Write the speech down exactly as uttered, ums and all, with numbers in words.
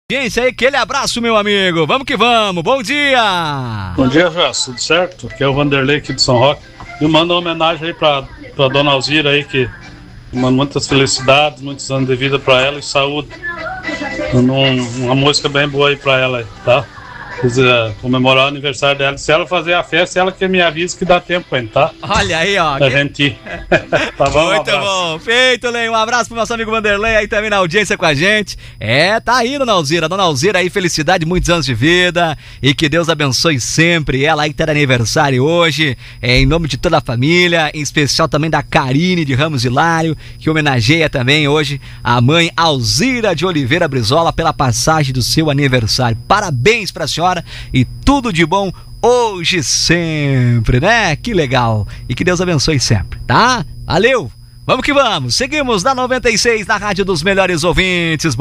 Gente, aí, aquele abraço, meu amigo. Vamos que vamos. Bom dia. Bom dia, Jasso. Tudo certo? Aqui é o Vanderlei aqui de São Roque. Eu mando uma homenagem aí pra, pra Dona Alzira aí, que mando muitas felicidades, muitos anos de vida pra ela e saúde. Mando um, uma música bem boa aí pra ela aí, tá? Quiser comemorar o aniversário dela. Se ela fazer a festa, ela que me avisa que dá tempo ainda, tá? Olha aí, ó. A que... gente ir. Tá bom? Muito um bom. Feito, Lei. Um abraço pro nosso amigo Vanderlei aí também na audiência com a gente. É, tá aí, Dona Alzira. Dona Alzira aí, felicidade, muitos anos de vida. E que Deus abençoe sempre. Ela aí que tá de aniversário hoje. É, em nome de toda a família. Em especial também da Karine de Ramos Hilário, que homenageia também hoje a mãe Alzira de Oliveira Brizola pela passagem do seu aniversário. Parabéns pra senhora. E tudo de bom hoje sempre, né? Que legal. E que Deus abençoe sempre, tá? Valeu! Vamos que vamos. Seguimos na noventa e seis, na Rádio dos Melhores Ouvintes.